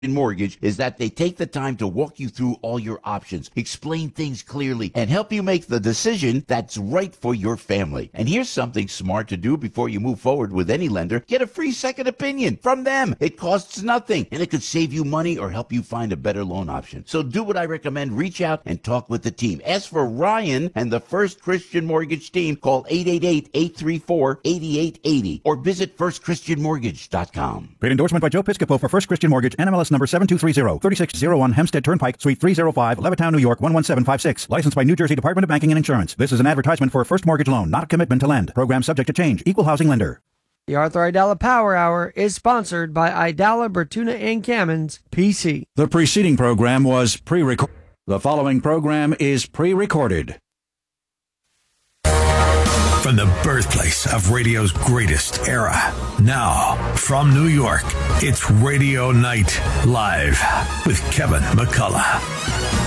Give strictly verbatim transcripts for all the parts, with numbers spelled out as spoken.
Mortgage is that they take the time to walk you through all your options, explain things clearly, and help you make the decision that's right for your family. And here's something smart to do before you move forward with any lender. Get a free second opinion from them. It costs nothing, and it could save you money or help you find a better loan option. So do what I recommend. Reach out and talk with the team. Ask for Ryan and the First Christian Mortgage team. Call eight eight eight, eight three four, eight eight eight zero or visit first christian mortgage dot com. Paid endorsement by Joe Piscopo for First Christian Mortgage, N M L S number seven two three zero, three six zero one Hempstead Turnpike, Suite three oh five, Levittown, New York, one one seven five six. Licensed by New Jersey Department of Banking and Insurance. This is an advertisement for a first mortgage loan, not a commitment to lend. Program subject to change. Equal housing lender. The Arthur Aidala Power Hour is sponsored by Aidala, Bertuna, and Kamens, P C. The preceding program was pre-recorded. The following program is pre-recorded. From the birthplace of radio's greatest era. Now, from New York, it's Radio Night Live with Kevin McCullough.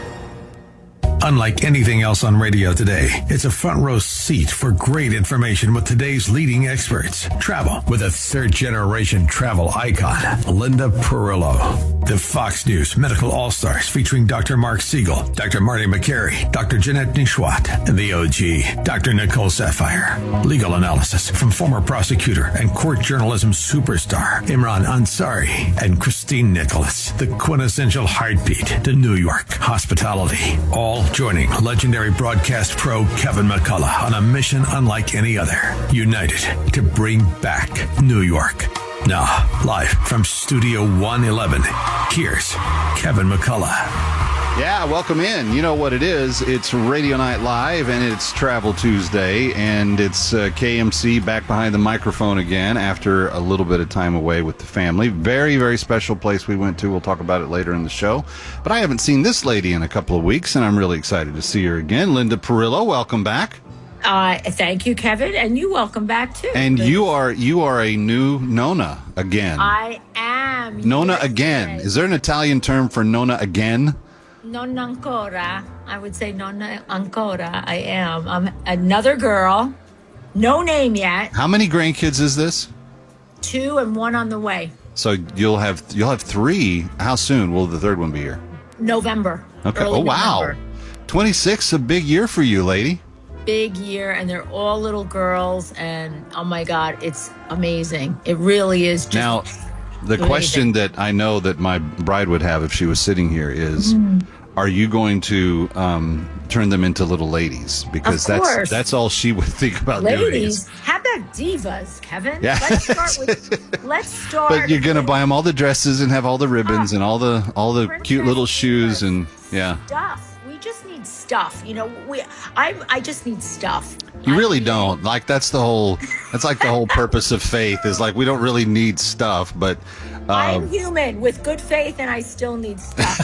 Unlike anything else on radio today, it's a front row seat for great information with today's leading experts. Travel with a third-generation travel icon, Linda Perillo. The Fox News Medical All-Stars featuring Doctor Mark Siegel, Doctor Marty McCary, Doctor Jeanette Nishwat, and the O G, Doctor Nicole Sapphire. Legal analysis from former prosecutor and court journalism superstar Imran Ansari and Christine Nicholas. The quintessential heartbeat to New York hospitality. All joining legendary broadcast pro Kevin McCullough on a mission unlike any other. United to bring back New York. Now, live from Studio one eleven, here's Kevin McCullough. Yeah, welcome in. You know what it is. It's Radio Night Live, and it's Travel Tuesday, and it's uh, K M C back behind the microphone again after a little bit of time away with the family. Very, very special place we went to. We'll talk about it later in the show. But I haven't seen this lady in a couple of weeks, and I'm really excited to see her again. Linda Perillo, welcome back. Uh, thank you, Kevin, and you welcome back, too. And you are you are a new Nonna again. I am. Nonna again. Is there an Italian term for Nonna again? Non ancora. I would say non ancora. I am. I'm another girl. No name yet. How many grandkids is this? Two and one on the way. So you'll have you'll have three. How soon will the third one be here? November. Okay. Early Oh wow. November. twenty-six, a big year for you, lady. Big year, and they're all little girls, and oh my God, it's amazing. It really is. Just now, the amazing. question that I know that my bride would have if she was sitting here is, mm. are you going to um, turn them into little ladies? Because of that's course. that's all she would think about ladies. doing. Ladies, how about divas, Kevin? Yeah. Let's start with. Let's start. But you're gonna buy them all the dresses and have all the ribbons oh, and all the all the cute little shoes and yeah. Stuff. We just need stuff. You know, we. I. I just need stuff. You I really need, don't. Like that's the whole. That's like the whole purpose of faith is like we don't really need stuff, but. Um, I'm human with good faith, and I still need stuff.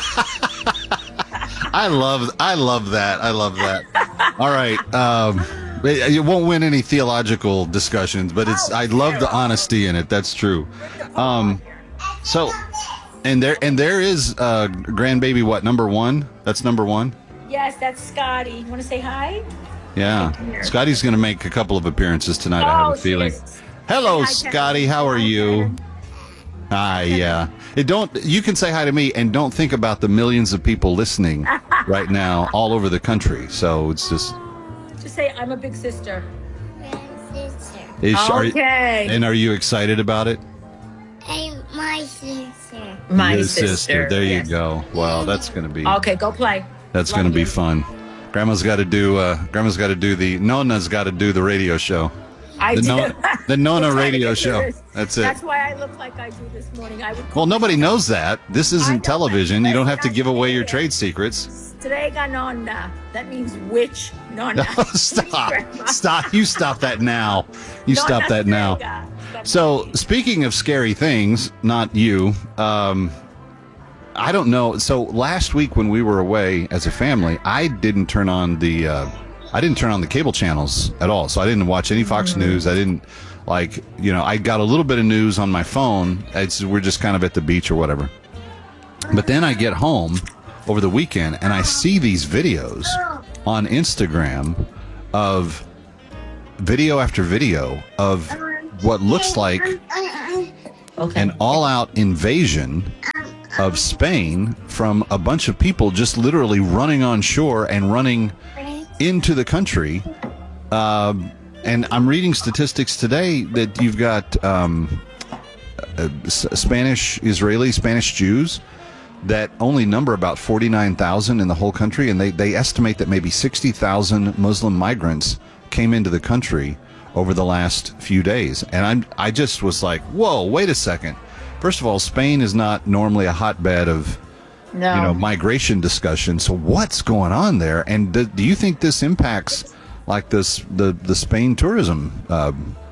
I love. I love that. I love that. All right. Um, it, it won't win any theological discussions, but it's. Oh, I love the honesty in it. That's true. Um, so, and there and there is uh, grandbaby. What number one? That's number one. Yes, that's Scotty. You want to say hi? Yeah, Scotty's going to make a couple of appearances tonight. Oh, I have a feeling. Is. Hello, Hi, Scotty. How are you? Hi. Yeah. It don't. You can say hi to me, and don't think about the millions of people listening right now all over the country. So it's just. Just say I'm a big sister. Sister. Is, okay. Are, and are you excited about it? I'm my sister. My Your sister. sister. There yes. you go. Wow, that's going to be. Okay, go play. That's going to be fun. Grandma's got to do. Uh, Grandma's got to do the. Nona's got to do the radio show. I the do. No, the Nona radio show. That's it. That's why I look like I do this morning. I would well, nobody knows that. This isn't know, television. You don't have to give away your it. trade secrets. Strega nonna. That means witch nonna. No, stop. Stop. You stop that now. You Nonna stop that now. Strega. So, speaking of scary things, not you, um, I don't know. So, last week when we were away as a family, I didn't turn on the... Uh, I didn't turn on the cable channels at all, so I didn't watch any Fox mm-hmm. News. I didn't, like, you know, I got a little bit of news on my phone. It's, we're just kind of at the beach or whatever. But then I get home over the weekend, and I see these videos on Instagram of video after video of what looks like Okay. An all-out invasion of Spain from a bunch of people just literally running on shore and running into the country. Um, and I'm reading statistics today that you've got um, uh, Spanish, Israeli, Spanish Jews that only number about forty-nine thousand in the whole country. And they, they estimate that maybe sixty thousand Muslim migrants came into the country over the last few days. And I'm, I just was like, whoa, wait a second. First of all, Spain is not normally a hotbed of No. you know, migration discussion. So what's going on there? And do, do you think this impacts like this the the Spain tourism? Uh,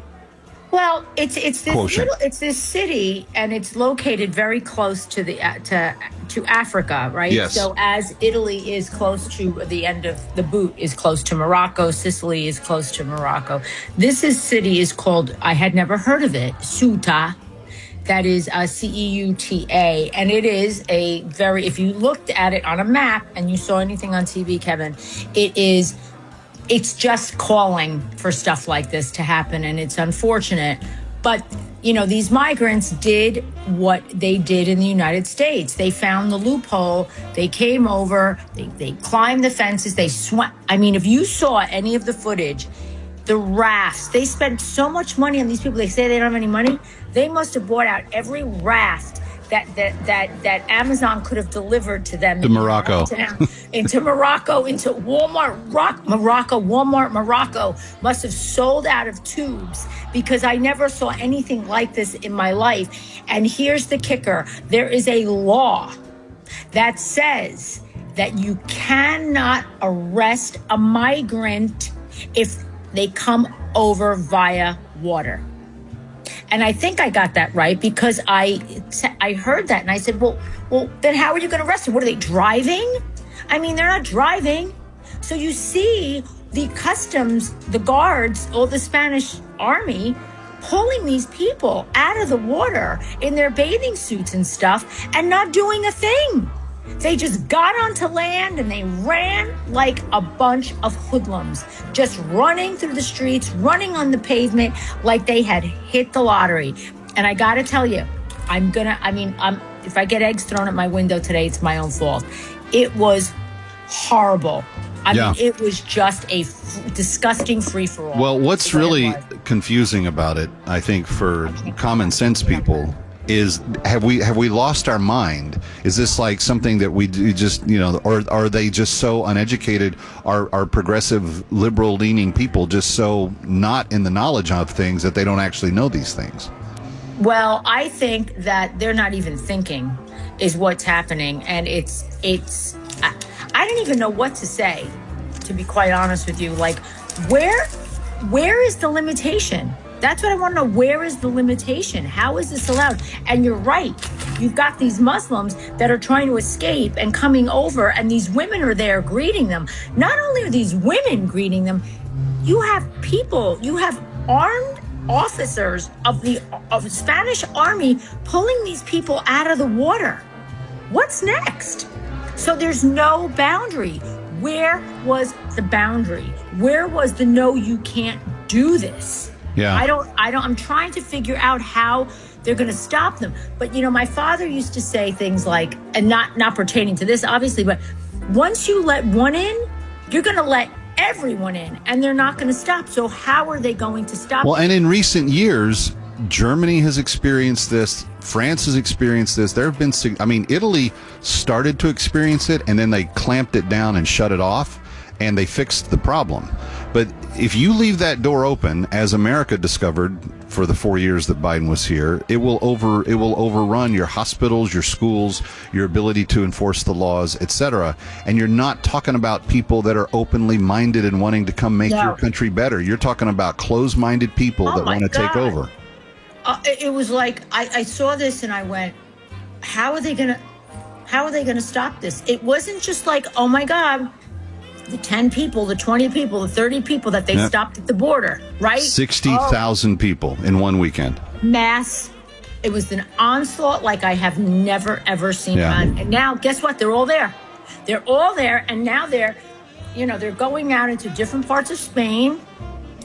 Well, it's it's this Quotient. little, it's this city, and it's located very close to the uh, to to Africa, right? Yes. So as Italy is close to the end of the boot, is close to Morocco, Sicily is close to Morocco. This is city is called, I had never heard of it, Ceuta. That is uh, C E U T A, and it is a very. If you looked at it on a map and you saw anything on T V, Kevin, it is. It's just calling for stuff like this to happen, and it's unfortunate. But, you know, these migrants did what they did in the United States. They found the loophole. They came over. They, they climbed the fences. They swam. I mean, if you saw any of the footage, the rafts, they spent so much money on these people. They say they don't have any money. They must have bought out every raft that that that, that Amazon could have delivered to them. To Morocco. Into, into Morocco, into Walmart, Rock, Morocco, Walmart, Morocco must have sold out of tubes, because I never saw anything like this in my life. And here's the kicker. There is a law that says that you cannot arrest a migrant if they come over via water. And I think I got that right, because I I heard that and I said, well, well, then how are you going to arrest them? What are they, driving? I mean, they're not driving. So you see the customs, the guards, or the Spanish army pulling these people out of the water in their bathing suits and stuff and not doing a thing. They just got onto land and they ran like a bunch of hoodlums, just running through the streets, running on the pavement like they had hit the lottery. And I got to tell you, I'm going to, I mean, I'm, if I get eggs thrown at my window today, it's my own fault. It was horrible. I Yeah. mean, it was just a f- disgusting free-for-all. well, what's is what it really was. confusing about it, I think, for common sense people, is have we have we lost our mind? Is this like something that we do just, you know, or are they just so uneducated? Are are progressive, liberal leaning people just so not in the knowledge of things that they don't actually know these things? Well, I think that they're not even thinking is what's happening. And it's, it's, I, I don't even know what to say, to be quite honest with you. Like, where, where is the limitation? That's what I want to know. Where is the limitation? How is this allowed? And you're right. You've got these Muslims that are trying to escape and coming over, and these women are there greeting them. Not only are these women greeting them, you have people, you have armed officers of the of the Spanish army pulling these people out of the water. What's next? So there's no boundary. Where was the boundary? Where was the no, you can't do this? Yeah. I don't, I don't, I'm trying to figure out how they're going to stop them. But, you know, my father used to say things like, and not, not pertaining to this, obviously, but once you let one in, you're going to let everyone in, and they're not going to stop. So how are they going to stop? Well, and in recent years, Germany has experienced this. France has experienced this. There have been, sig- I mean, Italy started to experience it, and then they clamped it down and shut it off, and they fixed the problem. But if you leave that door open, as America discovered for the four years that Biden was here, it will over it will overrun your hospitals, your schools, your ability to enforce the laws, et cetera. And you're not talking about people that are openly minded and wanting to come make No. your country better. You're talking about closed-minded people Oh that my want to take God. over. Uh, it it was like I, I saw this and I went, how are they gonna how are they gonna stop this? It wasn't just like, oh my God, the ten people, the twenty people, the thirty people that they Yep. stopped at the border, right? sixty thousand people in one weekend. Oh, mass. It was an onslaught like I have never ever seen. Yeah. And and now guess what? They're all there. They're all there, and now they're, you know, they're going out into different parts of Spain.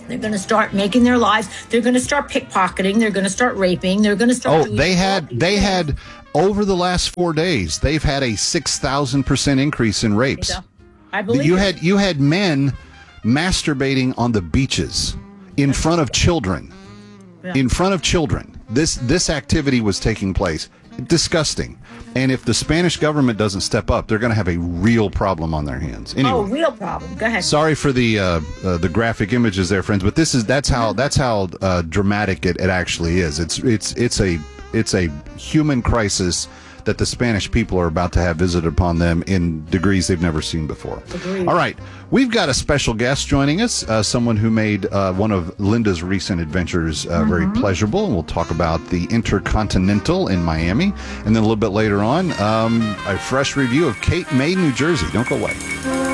They're going to start making their lives. They're going to start pickpocketing. They're going to start raping. They're going to start. Oh, doing they had all these they things. had over the last four days, they've had a six thousand percent increase in rapes. I believe you it. had you had men masturbating on the beaches in front of children. Yeah. In front of children. This this activity was taking place. Disgusting. And if the Spanish government doesn't step up, they're going to have a real problem on their hands. Anyway. Oh, real problem. Go ahead. Sorry for the uh, uh, the graphic images there, friends, but this is that's how that's how uh, dramatic it, it actually is. It's it's it's a it's a human crisis that the Spanish people are about to have visited upon them in degrees they've never seen before. Agreed. All right, we've got a special guest joining us, uh, someone who made uh, one of Linda's recent adventures uh, mm-hmm. very pleasurable, and we'll talk about the Intercontinental in Miami, and then a little bit later on, um, a fresh review of Cape May, New Jersey. Don't go away.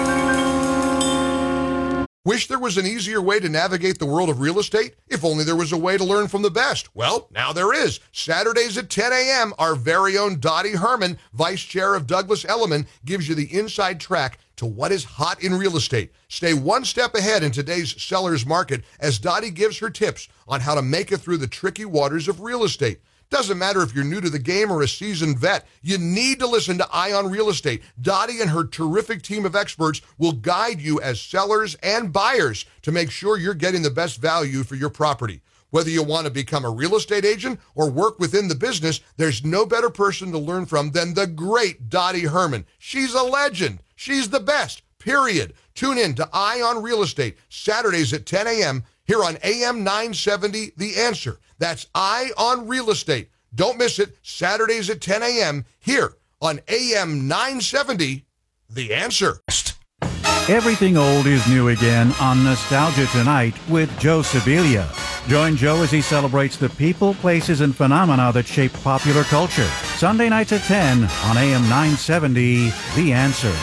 Wish there was an easier way to navigate the world of real estate? If only there was a way to learn from the best. Well, now there is. Saturdays at ten a.m., our very own Dottie Herman, Vice Chair of Douglas Elliman, gives you the inside track to what is hot in real estate. Stay one step ahead in today's seller's market as Dottie gives her tips on how to make it through the tricky waters of real estate. Doesn't matter if you're new to the game or a seasoned vet, you need to listen to Eye on Real Estate. Dottie and her terrific team of experts will guide you as sellers and buyers to make sure you're getting the best value for your property. Whether you want to become a real estate agent or work within the business, there's no better person to learn from than the great Dottie Herman. She's a legend. She's the best, period. Tune in to Eye on Real Estate, Saturdays at ten a.m. here on A M nine seventy, The Answer. That's Eye on Real Estate. Don't miss it, Saturdays at ten a.m. here on A M nine seventy, The Answer. Everything old is new again on Nostalgia Tonight with Joe Sibilia. Join Joe as he celebrates the people, places, and phenomena that shape popular culture. Sunday nights at ten on A M nine seventy, The Answer.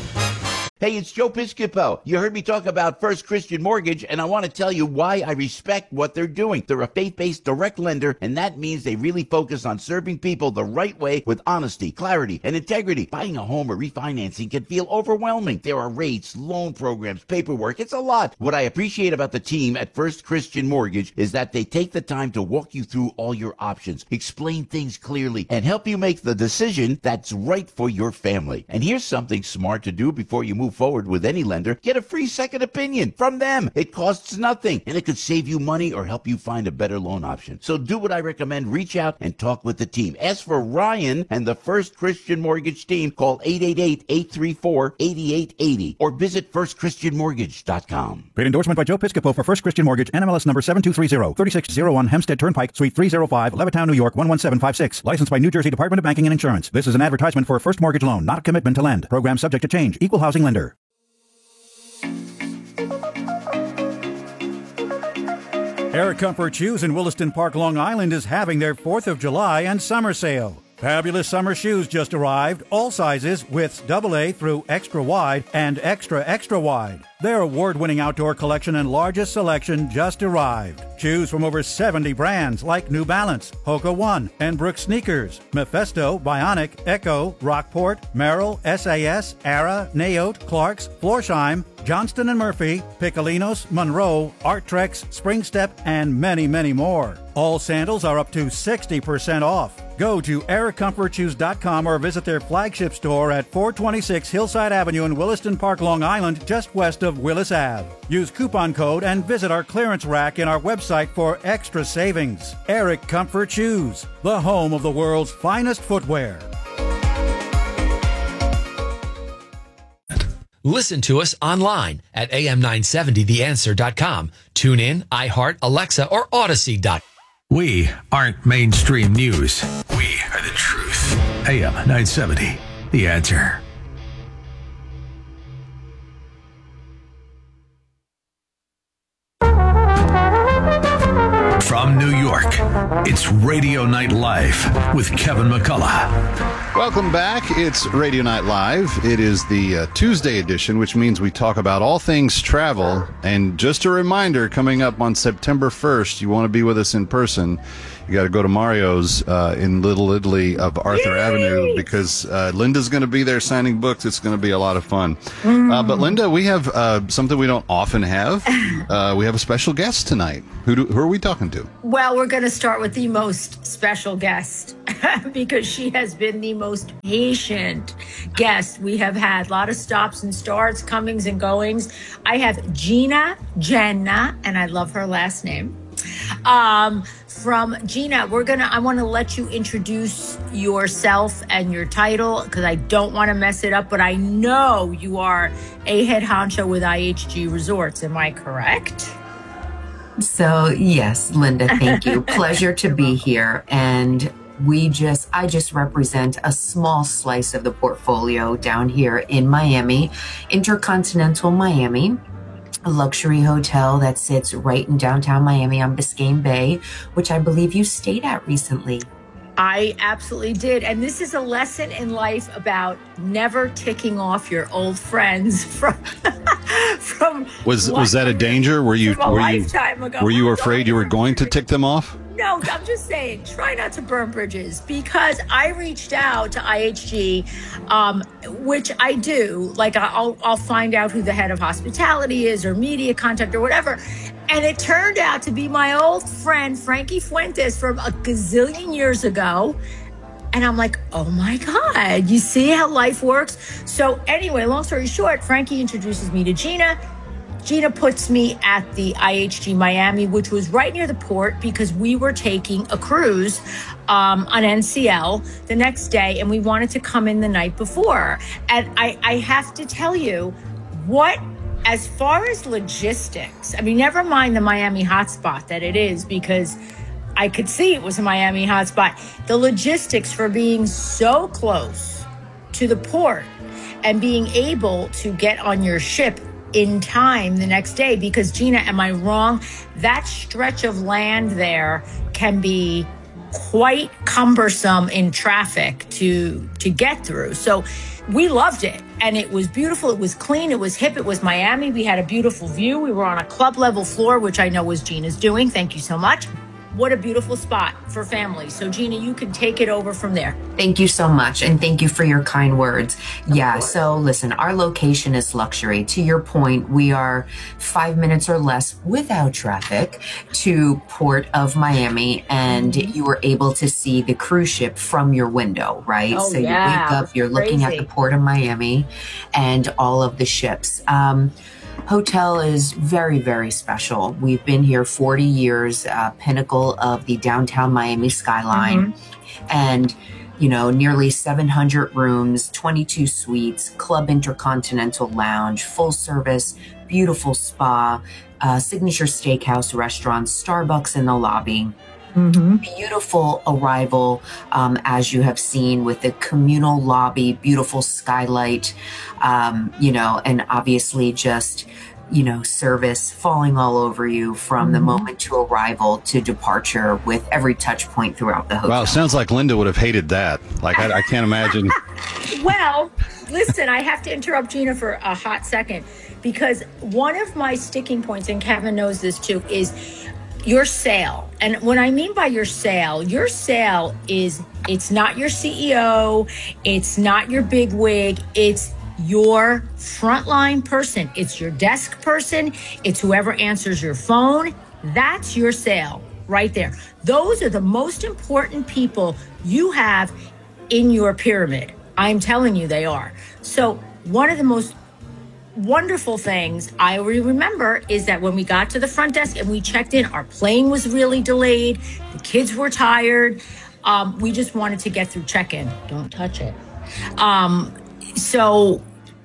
Hey, it's Joe Piscopo. You heard me talk about First Christian Mortgage, and I want to tell you why I respect what they're doing. They're a faith-based direct lender, and that means they really focus on serving people the right way with honesty, clarity, and integrity. Buying a home or refinancing can feel overwhelming. There are rates, loan programs, paperwork. It's a lot. What I appreciate about the team at First Christian Mortgage is that they take the time to walk you through all your options, explain things clearly, and help you make the decision that's right for your family. And here's something smart to do before you move forward with any lender. Get a free second opinion from them. It costs nothing, and it could save you money or help you find a better loan option. So do what I recommend. Reach out and talk with the team. Ask for Ryan and the First Christian Mortgage team. Call eight eight eight, eight three four, eight eight eight zero or visit first christian mortgage dot com. Paid endorsement by Joe Piscopo for First Christian Mortgage, N M L S number seven two three zero, three six zero one Hempstead Turnpike, Suite three oh five, Levittown, New York one one seven five six. Licensed by New Jersey Department of Banking and Insurance. This is an advertisement for a first mortgage loan, not a commitment to lend. Program subject to change. Equal housing lender. Eric Comfort Shoes in Williston Park, Long Island is having their fourth of July and summer sale. Fabulous summer shoes just arrived, all sizes, widths double A through extra wide and extra extra wide. Their award-winning outdoor collection and largest selection just arrived. Choose from over seventy brands like New Balance, Hoka One, and Brooks Sneakers, Mephisto, Bionic, Echo, Rockport, Merrill, S A S, Ara, Naote, Clarks, Florsheim, Johnston and Murphy, Piccolinos, Monroe, Arttrex, Springstep, and many, many more. All sandals are up to sixty percent off. Go to eric comfort shoes dot com or visit their flagship store at four twenty-six Hillside Avenue in Williston Park, Long Island, just west of Willis Avenue. Use coupon code and visit our clearance rack in our website for extra savings. Eric Comfort Shoes, the home of the world's finest footwear. Listen to us online at A M nine seventy the answer dot com. Tune in, iHeart, Alexa, or Odyssey dot com. We aren't mainstream news. We are the truth. A M nine seventy, The Answer. From New York, it's Radio Night Live with Kevin McCullough. Welcome back. It's Radio Night Live. It is the uh, Tuesday edition, which means we talk about all things travel. And just a reminder, coming up on September first, you want to be with us in person. You're You got to go to Mario's uh, in Little Italy of Arthur Yay! Avenue because uh, Linda's going to be there signing books. It's going to be a lot of fun. Mm. Uh, but Linda, we have uh, something we don't often have. Uh, we have a special guest tonight. Who, do, who are we talking to? Well, we're going to start with the most special guest because she has been the most patient guest we have had. A lot of stops and starts, comings and goings. I have Gina Jenna, and I love her last name. Um, from Gina, we're gonna, I want to let you introduce yourself and your title because I don't want to mess it up, but I know you are a head honcho with I H G Resorts. Am I correct? So, yes, Linda, thank you. Pleasure to be here. And we just, I just represent a small slice of the portfolio down here in Miami, Intercontinental Miami. A luxury hotel that sits right in downtown Miami on Biscayne Bay, which I believe you stayed at recently. I absolutely did. And this is a lesson in life about never ticking off your old friends from from Was was that a danger? Were you a were you lifetime ago. were you afraid you were going to tick them off? No, I'm just saying, try not to burn bridges because I reached out to I H G, um, which I do. Like I'll I'll find out who the head of hospitality is or media contact or whatever. And it turned out to be my old friend, Frankie Fuentes, from a gazillion years ago. And I'm like, oh my God, you see how life works? So anyway, long story short, Frankie introduces me to Gina. Gina puts me at the I H G Miami, which was right near the port because we were taking a cruise um, on N C L the next day and we wanted to come in the night before. And I, I have to tell you what, as far as logistics, I mean, never mind the Miami hotspot that it is because I could see it was a Miami hotspot. The logistics for being so close to the port and being able to get on your ship in time the next day, because Gina, am I wrong? That stretch of land there can be quite cumbersome in traffic to to get through. So we loved it and it was beautiful. It was clean. It was hip. It was Miami. We had a beautiful view. We were on a club level floor, which I know was Gina's doing. Thank you so much. What a beautiful spot for families. So Gina, you can take it over from there. Thank you so much. And thank you for your kind words. Of yeah. course. So listen, our location is luxury. To your point, we are five minutes or less without traffic to Port of Miami. And mm-hmm. you were able to see the cruise ship from your window, right? Oh, so yeah. you wake up, you're Crazy. looking at the Port of Miami and all of the ships. Um, Hotel is very, very special. We've been here forty years, uh, pinnacle of the downtown Miami skyline. Mm-hmm. And, you know, nearly seven hundred rooms, twenty-two suites, Club Intercontinental Lounge, full service, beautiful spa, uh, signature steakhouse restaurants, Starbucks in the lobby. Mm-hmm. Beautiful arrival, um, as you have seen, with the communal lobby, beautiful skylight, um, you know, and obviously just, you know, service falling all over you from mm-hmm. the moment to arrival to departure with every touch point throughout the hotel. Wow, sounds like Linda would have hated that. Like, I, I can't imagine. Well, listen, I have to interrupt Gina for a hot second because one of my sticking points, and Kevin knows this too, is your sale. And what I mean by your sale, your sale is, it's not your C E O, it's not your big wig, it's your frontline person. It's your desk person, it's whoever answers your phone. That's your sale right there. Those are the most important people you have in your pyramid. I'm telling you they are. So one of the most wonderful things I remember is that when we got to the front desk and we checked in, our plane was really delayed. The kids were tired. Um, we just wanted to get through check-in. Don't touch it. Um, so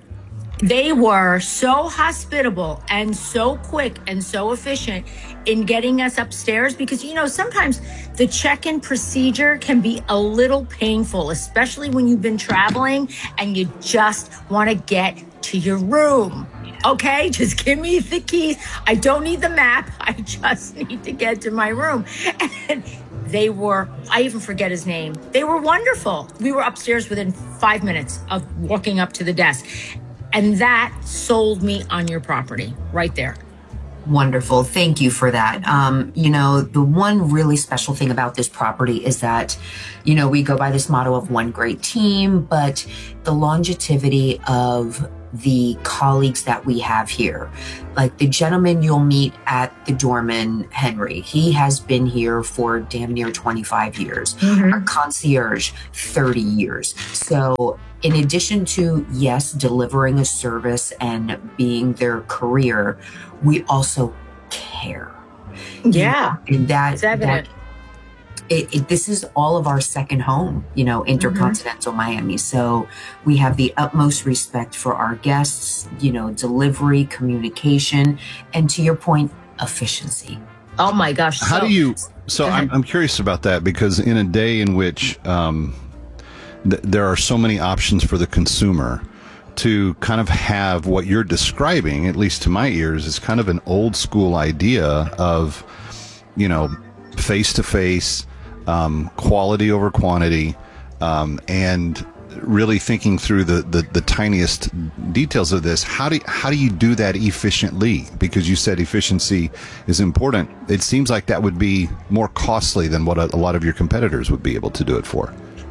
they were so hospitable and so quick and so efficient in getting us upstairs because, you know, sometimes the check-in procedure can be a little painful, especially when you've been traveling and you just want to get to your room. Okay, just give me the keys. I don't need the map. I just need to get to my room. And they were, I even forget his name. They were wonderful. We were upstairs within five minutes of walking up to the desk. And that sold me on your property right there. Wonderful. Thank you for that. Um, you know, the one really special thing about this property is that, you know, we go by this motto of one great team, but the longevity of the colleagues that we have here, like the gentleman you'll meet at the doorman, Henry, he has been here for damn near twenty-five years. Mm-hmm. Our concierge, thirty years. So in addition to, yes, delivering a service and being their career, we also care. Yeah. You know, and that, it's evident. that It, it, this is all of our second home, you know, Intercontinental mm-hmm. Miami. So we have the utmost respect for our guests, you know, delivery, communication, and to your point, efficiency. Oh my gosh. How so, do you, so I'm, I'm curious about that, because in a day in which um, th- there are so many options for the consumer, to kind of have what you're describing, at least to my ears, is kind of an old school idea of, you know, face to face, Um, quality over quantity, um, and really thinking through the, the, the tiniest details of this. How do you, how do you do that efficiently? Because you said efficiency is important. It seems like that would be more costly than what a, a lot of your competitors would be able to do it for.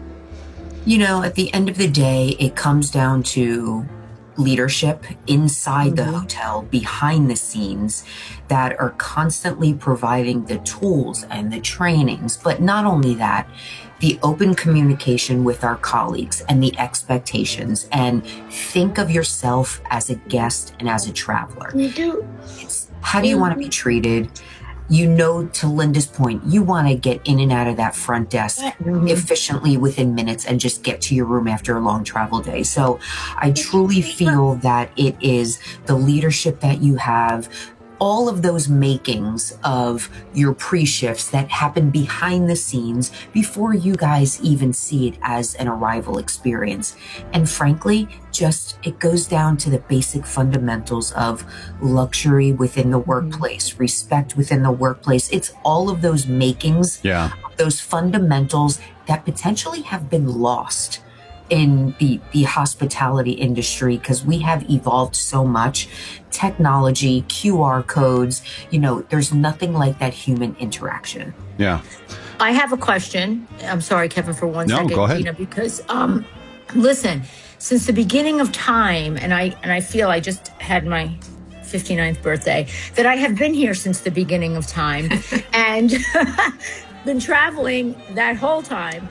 You know, at the end of the day, it comes down to leadership inside mm-hmm. the hotel, behind the scenes, that are constantly providing the tools and the trainings. But not only that, the open communication with our colleagues and the expectations, and think of yourself as a guest and as a traveler. You do. It's, how do you want to be treated? You know, to Linda's point, you want to get in and out of that front desk mm-hmm. efficiently within minutes and just get to your room after a long travel day. So I truly feel that it is the leadership that you have, all of those makings of your pre-shifts that happen behind the scenes before you guys even see it as an arrival experience. And frankly, just it goes down to the basic fundamentals of luxury within the workplace, mm-hmm. respect within the workplace. It's all of those makings, yeah. those fundamentals that potentially have been lost in the, the hospitality industry, because we have evolved so much. Technology, Q R codes, you know, there's nothing like that human interaction. Yeah. I have a question. I'm sorry, Kevin, for one no, second, go ahead. Gina, because um, listen, since the beginning of time, and I and I feel I just had my fifty-ninth birthday, that I have been here since the beginning of time and been traveling that whole time.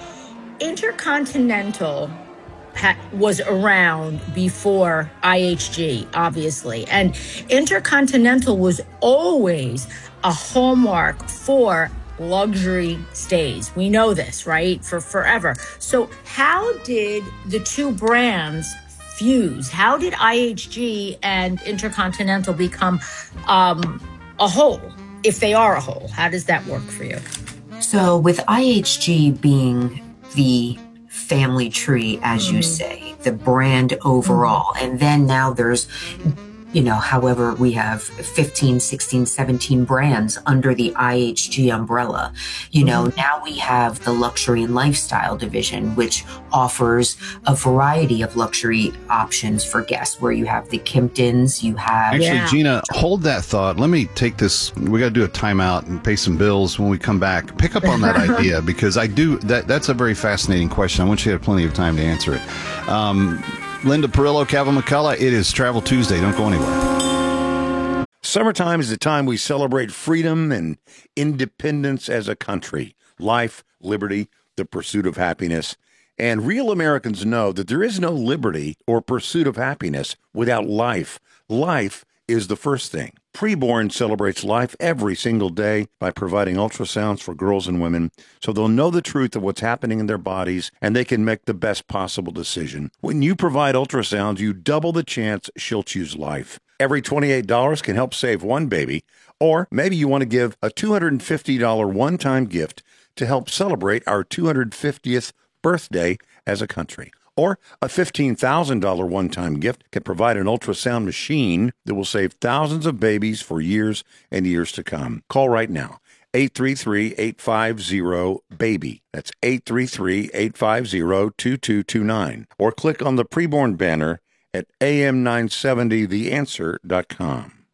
Intercontinental ha- was around before I H G, obviously. And Intercontinental was always a hallmark for luxury stays. We know this, right? For forever. So how did the two brands fuse? How did I H G and Intercontinental become um, a whole? If they are a whole, how does that work for you? So with I H G being the family tree, as mm-hmm. you say, the brand overall, mm-hmm. and then now there's, you know, however, we have fifteen, sixteen, seventeen brands under the I H G umbrella. You know, mm-hmm. now we have the luxury and lifestyle division, which offers a variety of luxury options for guests, where you have the Kimptons, you have... Actually, yeah. Gina, hold that thought. Let me take this. We got to do a timeout and pay some bills when we come back. Pick up on that idea, because I do, that that's a very fascinating question. I want you to have plenty of time to answer it. Um, Linda Perillo, Kevin McCullough, it is Travel Tuesday. Don't go anywhere. Summertime is the time we celebrate freedom and independence as a country. Life, liberty, the pursuit of happiness. And real Americans know that there is no liberty or pursuit of happiness without life. Life is the first thing. Preborn celebrates life every single day by providing ultrasounds for girls and women so they'll know the truth of what's happening in their bodies and they can make the best possible decision. When you provide ultrasounds, you double the chance she'll choose life. Every twenty-eight dollars can help save one baby, or maybe you want to give a two hundred fifty dollars one-time gift to help celebrate our two hundred fiftieth birthday as a country. Or a fifteen thousand dollars one-time gift can provide an ultrasound machine that will save thousands of babies for years and years to come. Call right now, eight three three, eight five zero, BABY. That's eight three three, eight five zero, two two two nine. Or click on the preborn banner at A M nine seventy the answer dot com.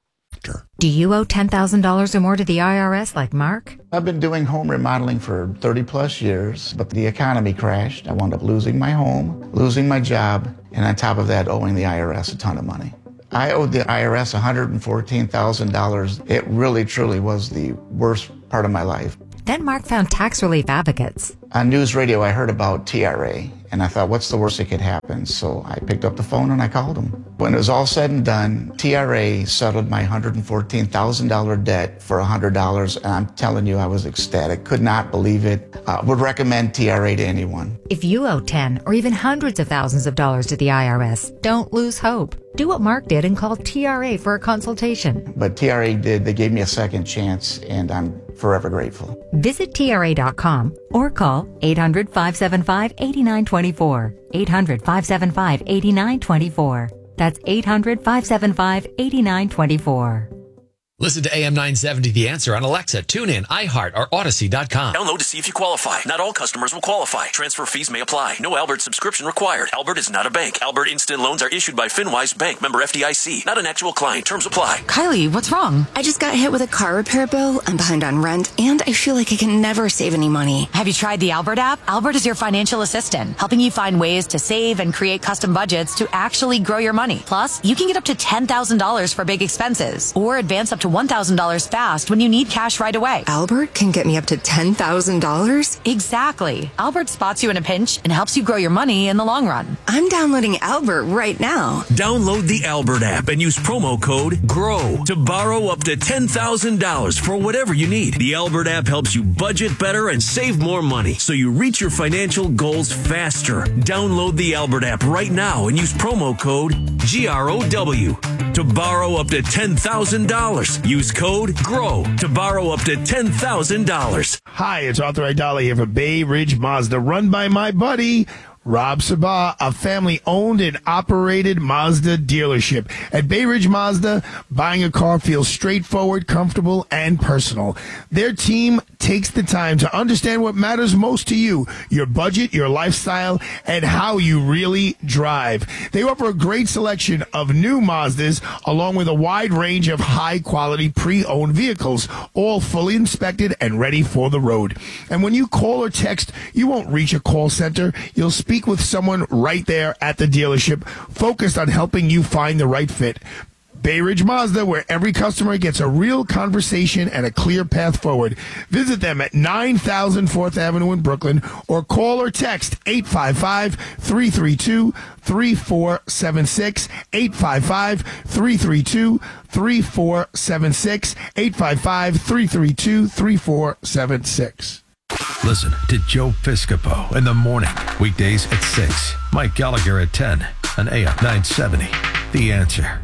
contractor. Do you owe ten thousand dollars or more to the I R S like Mark? I've been doing home remodeling for thirty plus years, but the economy crashed. I wound up losing my home, losing my job, and on top of that, owing the I R S a ton of money. I owed the I R S one hundred fourteen thousand dollars. It really, truly was the worst part of my life. Then Mark found tax relief advocates. On news radio, I heard about T R A, and I thought, what's the worst that could happen? So I picked up the phone and I called them. When it was all said and done, T R A settled my one hundred fourteen thousand dollars debt for one hundred dollars, and I'm telling you, I was ecstatic. Could not believe it. Uh, would recommend T R A to anyone. If you owe ten or even hundreds of thousands of dollars to the I R S, don't lose hope. Do what Mark did and call T R A for a consultation. But T R A did. They gave me a second chance, and I'm forever grateful. Visit T R A dot com or call eight hundred, five seven five, eight nine two four. eight hundred, five seven five, eight nine two four. That's eight hundred, five seven five, eight nine two four. Listen to A M nine seventy The Answer on Alexa, TuneIn, iHeart, or Odyssey dot com. Download to see if you qualify. Not all customers will qualify. Transfer fees may apply. No Albert subscription required. Albert is not a bank. Albert Instant Loans are issued by FinWise Bank, member F D I C. Not an actual client. Terms apply. Kylie, what's wrong? I just got hit with a car repair bill. I'm behind on rent, and I feel like I can never save any money. Have you tried the Albert app? Albert is your financial assistant, helping you find ways to save and create custom budgets to actually grow your money. Plus, you can get up to ten thousand dollars for big expenses, or advance up to one thousand dollars fast when you need cash right away. Albert can get me up to ten thousand dollars? Exactly. Albert spots you in a pinch and helps you grow your money in the long run. I'm downloading Albert right now. Download the Albert app and use promo code GROW to borrow up to ten thousand dollars for whatever you need. The Albert app helps you budget better and save more money so you reach your financial goals faster. Download the Albert app right now and use promo code G R O W to borrow up to ten thousand dollars. Use code GROW to borrow up to ten thousand dollars. Hi, it's Arthur Idali here for Bay Ridge Mazda, run by my buddy Rob Sabah, a family-owned and operated Mazda dealership. At Bay Ridge Mazda, buying a car feels straightforward, comfortable, and personal. Their team takes the time to understand what matters most to you, your budget, your lifestyle, and how you really drive. They offer a great selection of new Mazdas, along with a wide range of high-quality pre-owned vehicles, all fully inspected and ready for the road. And when you call or text, you won't reach a call center. You'll speak with someone right there at the dealership, focused on helping you find the right fit. Bay Ridge Mazda, where every customer gets a real conversation and a clear path forward. Visit them at nine thousand fourth Avenue in Brooklyn, or call or text eight five five, three three two, three four seven six, eight five five, three three two, three four seven six, eight five five, three three two, three four seven six. Listen to Joe Piscopo in the morning, weekdays at six. Mike Gallagher at ten on A M nine seventy. The Answer.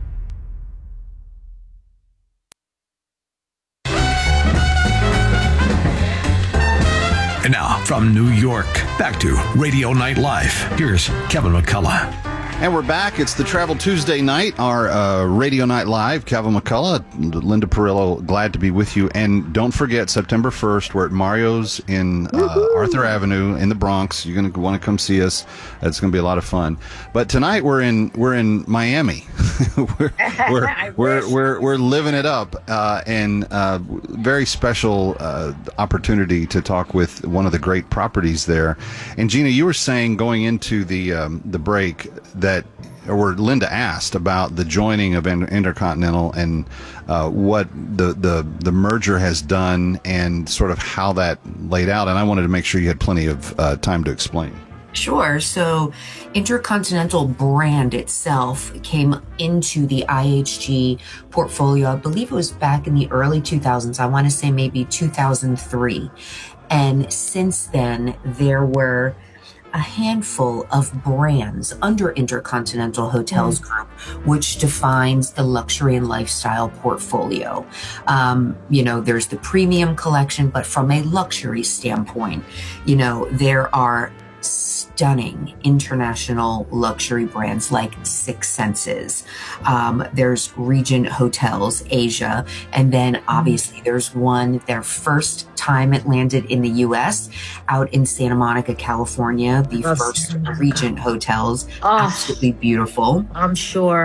And now, from New York, back to Radio Night Live. Here's Kevin McCullough. And we're back. It's the Travel Tuesday night, our uh, Radio Night Live. Kevin McCullough, Linda Perillo, glad to be with you. And don't forget, September first, we're at Mario's in uh, Arthur Avenue in the Bronx. You're going to want to come see us. It's going to be a lot of fun. But tonight we're in we're in Miami. we're, we're, we're, we're, we're living it up. Uh, and uh, very special uh, opportunity to talk with one of the great properties there. And Gina, you were saying going into the um, the break that, or Linda asked about the joining of Intercontinental and uh, what the, the the merger has done and sort of how that laid out. And I wanted to make sure you had plenty of uh, time to explain. Sure. So Intercontinental brand itself came into the I H G portfolio, I believe it was back in the early two thousands. I want to say maybe two thousand three. And since then, there were a handful of brands under Intercontinental Hotels Group, which defines the luxury and lifestyle portfolio. Um, you know, there's the premium collection, but from a luxury standpoint, you know, there are stunning international luxury brands like Six Senses. Um, there's Regent Hotels Asia, and then obviously there's one, their first time it landed in the U S out in Santa Monica, California, the That's first nice. Regent Hotels. Oh, absolutely beautiful. I'm sure.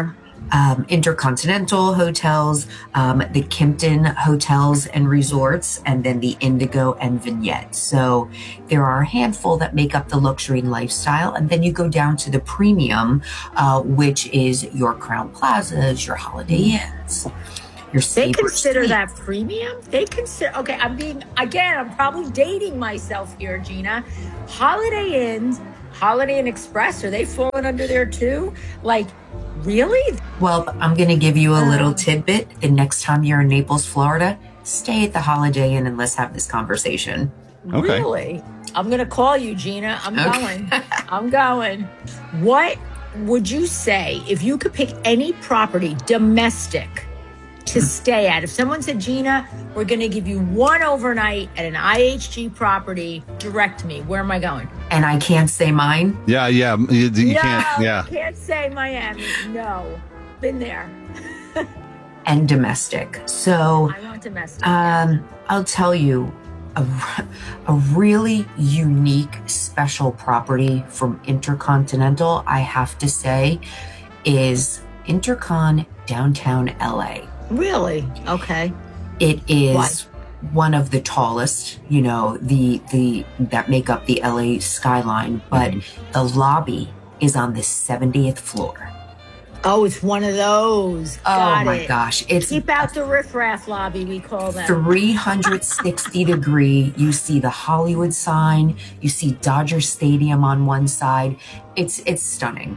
um, Intercontinental Hotels, um, the Kimpton Hotels and Resorts, and then the Indigo and Vignette. So there are a handful that make up the luxury and lifestyle. And then you go down to the premium, uh, which is your Crown Plazas, your Holiday Inns. Your They Sabre consider Suites. that premium? They consider, okay, I'm being, again, I'm probably dating myself here, Gina. Holiday Inns, Holiday Inn Express, are they falling under there too? Like, really? Well, I'm going to give you a little tidbit. And next time you're in Naples, Florida, stay at the Holiday Inn and let's have this conversation. Okay. Really? I'm going to call you, Gina. I'm Okay. going. I'm going. What would you say if you could pick any property, domestic, to stay at? If someone said, Gina, we're going to give you one overnight at an I H G property, direct me. Where am I going? And I can't say mine. Yeah, yeah. You, you no, can't. Yeah. can't say Miami. No. Been there. And domestic. So I want domestic. um, I'll tell you, a, a really unique, special property from Intercontinental, I have to say, is Intercon downtown L A. Really? Okay. It is one of the tallest, you know, the the that make up the L A skyline, but the lobby is on the seventieth floor. Oh, it's one of those. Oh Got my it. gosh, it's Keep out the riffraff lobby, we call them. three hundred sixty degree. You see the Hollywood sign, you see Dodger Stadium on one side. It's it's stunning.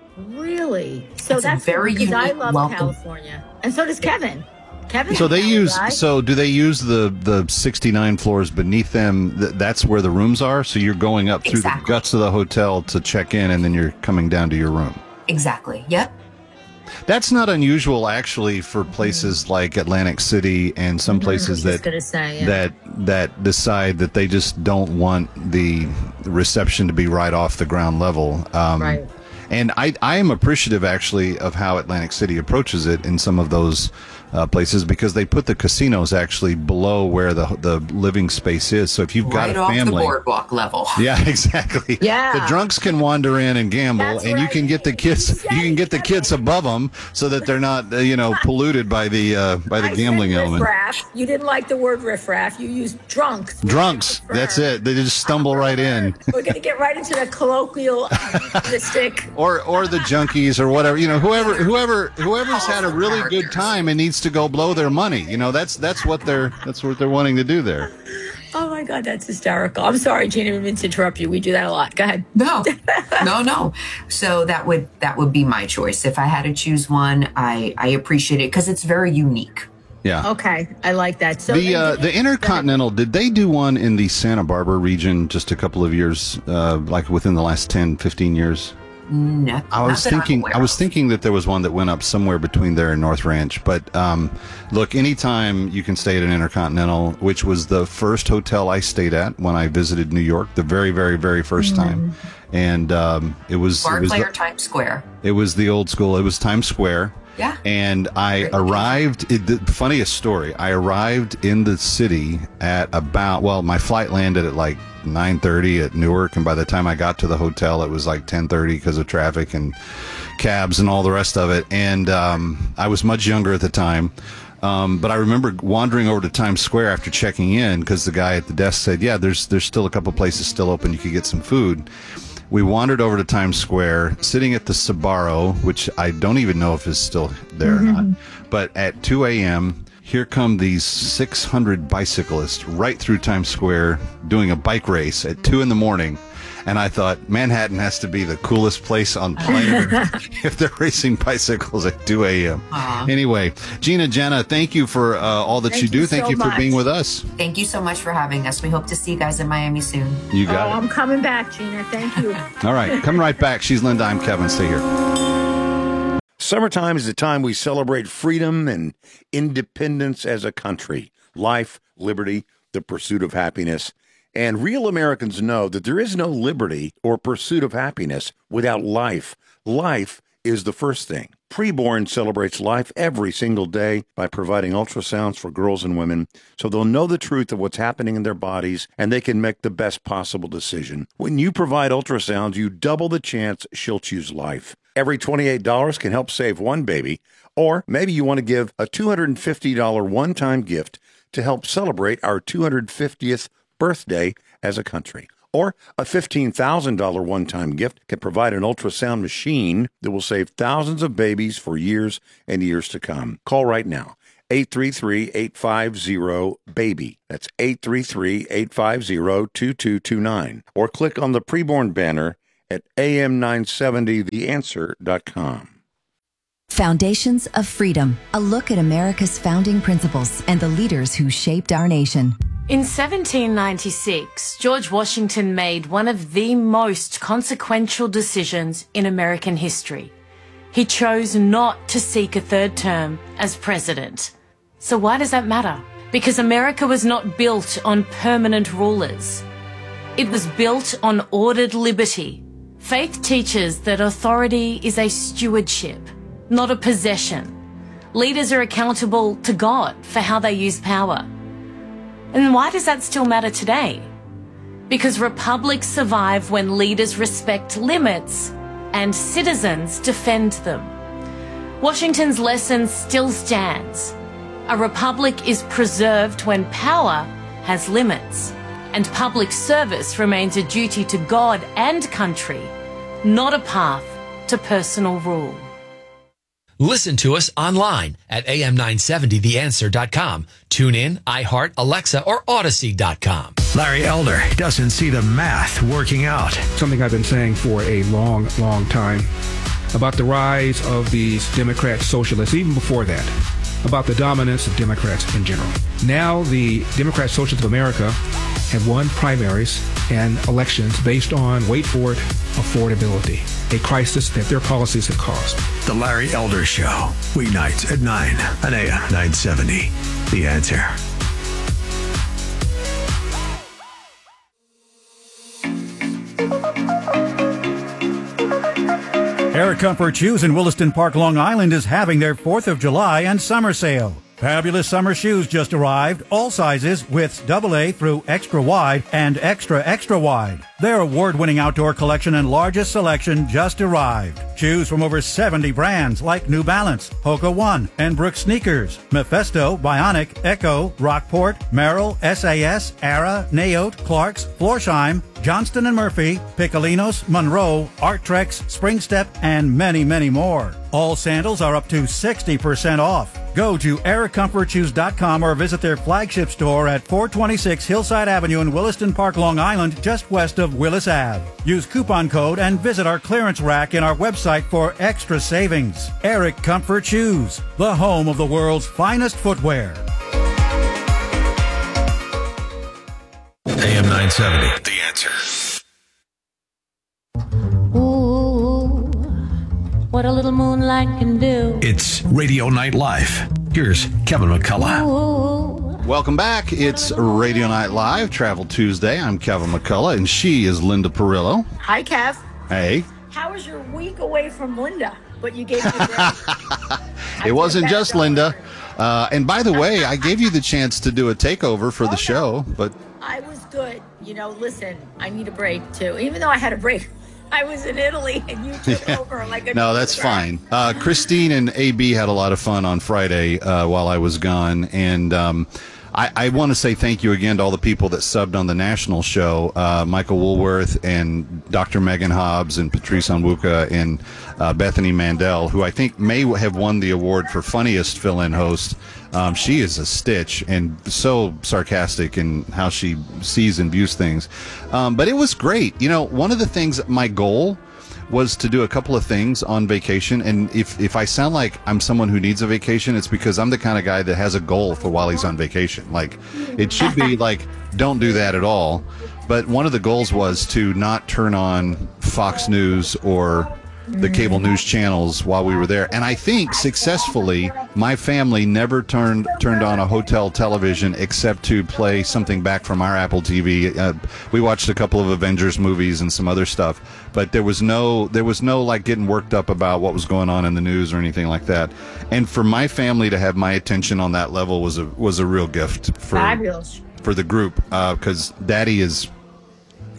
Really? So It's a that's very because I unique love welcome. California. And so does Kevin. Kevin. So they use. Guy. So do they use the the sixty-nine floors beneath them? Th- that's where the rooms are. So you're going up through Exactly. the guts of the hotel to check in, and then you're coming down to your room. Exactly. Yep. That's not unusual, actually, for places like Atlantic City and some places I was that gonna say, yeah. that that decide that they just don't want the reception to be right off the ground level. Um, Right. And I, I am appreciative, actually, of how Atlantic City approaches it in some of those uh, places, because they put the casinos actually below where the the living space is. So if you've got Right a off the family, boardwalk level. yeah, exactly. Yeah. The drunks can wander in and gamble, That's and you right. can get the kids. You can get the kids above them so that they're not, uh, you know, polluted by the uh, by the I gambling said element. riffraff. You didn't like the word riffraff. You used drunks. Drunks. That's it. They just stumble right in, We're going to get right into the colloquial linguistic. or or the junkies or whatever. You know, whoever whoever whoever's had a really good time and needs to go blow their money. You know, that's that's what they're that's what they're wanting to do there. Oh my God, that's hysterical. I'm sorry, Gina, I didn't mean to interrupt you. We do that a lot. Go ahead. No, no, no. So that would that would be my choice. If I had to choose one, I I appreciate it because it's very unique. Yeah. Okay, I like that. So the uh, and- the Intercontinental, did they do one in the Santa Barbara region just a couple of years, uh, like within the last ten, fifteen years? No, I was thinking I was thinking that there was one that went up somewhere between there and North Ranch. But um, look, anytime you can stay at an Intercontinental, which was the first hotel I stayed at when I visited New York, the very, very, very first time. And um, it was it was, Barclay or the, Times Square. it was the old school. It was Times Square. Yeah. And I arrived, it, the funniest story, I arrived in the city at about, well, my flight landed at like nine thirty at Newark, and by the time I got to the hotel, it was like ten thirty because of traffic and cabs and all the rest of it. And um, I was much younger at the time. Um, but I remember wandering over to Times Square after checking in because the guy at the desk said, yeah, there's there's still a couple places still open. You could get some food. We wandered over to Times Square, sitting at the Sbarro, which I don't even know if is still there or not. But at two a.m., here come these six hundred bicyclists right through Times Square doing a bike race at two in the morning. And I thought, Manhattan has to be the coolest place on planet Earth if they're racing bicycles at two a.m. Anyway, Gina, Jenna, thank you for uh, all that Thank you do. you Thank so you for much. being with us. Thank you so much for having us. We hope to see you guys in Miami soon. You got oh, it. I'm coming back, Gina. Thank you. All right, come right back. She's Linda. I'm Kevin. Stay here. Summertime is the time we celebrate freedom and independence as a country, life, liberty, the pursuit of happiness. And real Americans know that there is no liberty or pursuit of happiness without life. Life is the first thing. Preborn celebrates life every single day by providing ultrasounds for girls and women so they'll know the truth of what's happening in their bodies and they can make the best possible decision. When you provide ultrasounds, you double the chance she'll choose life. Every twenty-eight dollars can help save one baby, or maybe you want to give a two hundred fifty dollars one-time gift to help celebrate our two hundred fiftieth birthday as a country. Or a fifteen thousand dollars one-time gift can provide an ultrasound machine that will save thousands of babies for years and years to come. Call right now. eight three three, eight five zero, BABY. That's eight three three, eight five zero, two two two nine. Or click on the preborn banner at A M nine seventy the answer dot com. Foundations of Freedom, a look at America's founding principles and the leaders who shaped our nation. In seventeen ninety-six, George Washington made one of the most consequential decisions in American history. He chose not to seek a third term as president. So why does that matter? Because America was not built on permanent rulers. It was built on ordered liberty. Faith teaches that authority is a stewardship, not a possession. Leaders are accountable to God for how they use power. And why does that still matter today? Because republics survive when leaders respect limits and citizens defend them. Washington's lesson still stands. A republic is preserved when power has limits, and public service remains a duty to God and country, not a path to personal rule. Listen to us online at A M nine seventy the answer dot com. Tune in, iHeart, Alexa, or Odyssey dot com. Larry Elder doesn't see the math working out. Something I've been saying for a long, long time about the rise of these Democrat socialists, even before that, about the dominance of Democrats in general. Now the Democrat Socialists of America have won primaries and elections based on, wait for it, affordability, a crisis that their policies have caused. The Larry Elder Show, weeknights at nine on A M nine seventy. The Answer. Air Comfort Shoes in Williston Park, Long Island is having their fourth of July and summer sale. Fabulous summer shoes just arrived, all sizes, widths double A through extra wide and extra extra wide. Their award-winning outdoor collection and largest selection just arrived. Shoes from over seventy brands like New Balance, Hoka One, and Brooks Sneakers, Mephisto, Bionic, Echo, Rockport, Merrill, S A S, Ara, Naote, Clarks, Florsheim, Johnston and Murphy, Piccolinos, Monroe, Arttrex, Spring Step, and many, many more. All sandals are up to sixty percent off. Go to air comfort shoes dot com or visit their flagship store at four twenty-six Hillside Avenue in Williston Park, Long Island, just west of Willis Avenue. Use coupon code and visit our clearance rack in our website for extra savings. Eric Comfort Shoes, the home of the world's finest footwear. A M nine seventy, The Answer. Ooh, what a little moonlight can do. It's Radio Night Live. Here's Kevin McCullough. Ooh. Welcome back. It's Radio Night Live, Travel Tuesday. I'm Kevin McCullough, and she is Linda Perillo. Hi, Kev. Hey. How was your week away from Linda? But you gave me a It wasn't just Linda. Uh, and by the way, I gave you the chance to do a takeover for the show, but I was good. You know, listen, I need a break, too. Even though I had a break, I was in Italy, and you took Yeah. over like a no, that's fine. Uh, Christine and A B had a lot of fun on Friday uh, while I was gone, and um, I, I want to say thank you again to all the people that subbed on the national show, uh, Michael Woolworth and Doctor Megan Hobbs and Patrice Onwuka and uh, Bethany Mandel, who I think may have won the award for funniest fill-in host. Um, she is a stitch and so sarcastic in how she sees and views things. Um, but it was great. You know, one of the things, my goal was to do a couple of things on vacation. And if, if I sound like I'm someone who needs a vacation, it's because I'm the kind of guy that has a goal for while he's on vacation. Like, it should be like, don't do that at all. But one of the goals was to not turn on Fox News or the cable news channels while we were there. And I think successfully, my family never turned turned on a hotel television except to play something back from our Apple T V. Uh, we watched a couple of Avengers movies and some other stuff, but there was no there was no like getting worked up about what was going on in the news or anything like that. And for my family to have my attention on that level was a was a real gift for Fabulous. for the group, because uh, Daddy is